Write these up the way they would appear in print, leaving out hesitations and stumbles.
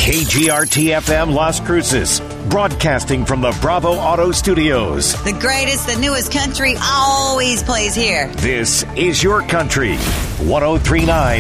KGRT-FM Las Cruces, broadcasting from the Bravo Auto Studios. The greatest, the newest country always plays here. This is your country. 103.9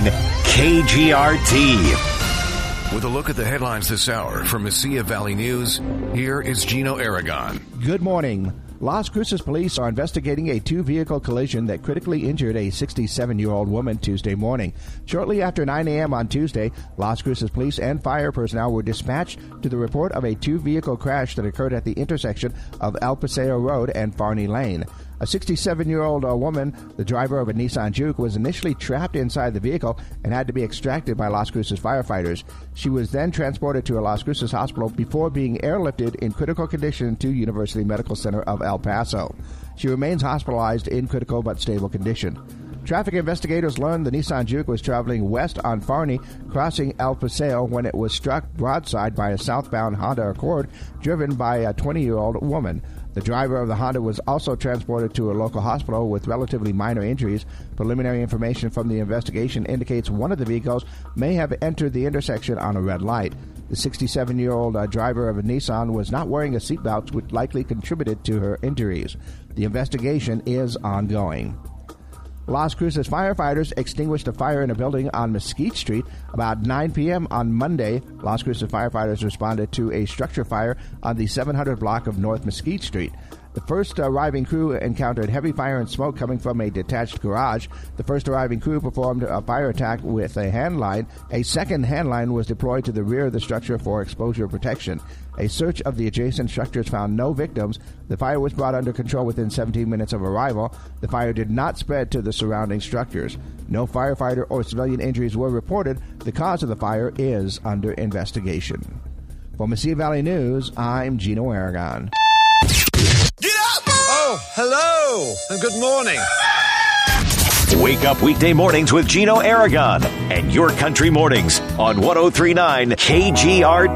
KGRT. With a look at the headlines this hour from Mesilla Valley News, here is Gino Aragon. Good morning. Las Cruces police are investigating a two-vehicle collision that critically injured a 67-year-old woman Tuesday morning. Shortly after 9 a.m. on Tuesday, Las Cruces police and fire personnel were dispatched to the report of a two-vehicle crash that occurred at the intersection of El Paseo Road and Farney Lane. A 67-year-old woman, the driver of a Nissan Juke, was initially trapped inside the vehicle and had to be extracted by Las Cruces firefighters. She was then transported to a Las Cruces hospital before being airlifted in critical condition to University Medical Center of El Paso. She remains hospitalized in critical but stable condition. Traffic investigators learned the Nissan Juke was traveling west on Farney, crossing El Paseo when it was struck broadside by a southbound Honda Accord driven by a 20-year-old woman. The driver of the Honda was also transported to a local hospital with relatively minor injuries. Preliminary information from the investigation indicates one of the vehicles may have entered the intersection on a red light. The 67-year-old driver of a Nissan was not wearing a seatbelt, which likely contributed to her injuries. The investigation is ongoing. Las Cruces firefighters extinguished a fire in a building on Mesquite Street about 9 p.m. on Monday. Las Cruces firefighters responded to a structure fire on the 700 block of North Mesquite Street. The first arriving crew encountered heavy fire and smoke coming from a detached garage. The first arriving crew performed a fire attack with a hand line. A second hand line was deployed to the rear of the structure for exposure protection. A search of the adjacent structures found no victims. The fire was brought under control within 17 minutes of arrival. The fire did not spread to the surrounding structures. No firefighter or civilian injuries were reported. The cause of the fire is under investigation. For Mesilla Valley News, I'm Gino Aragon. Get up! Oh, hello, and good morning. Wake up weekday mornings with Gino Aragon and Your Country Mornings on 103.9 KGRT.